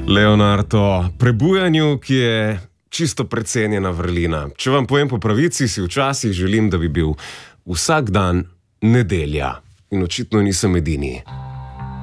Leonardo, prebujanju, ki je čisto precenjena vrlina. Če vam povem po pravici, si včasih želim, da bi bil vsak dan nedelja. In očitno nisem edini.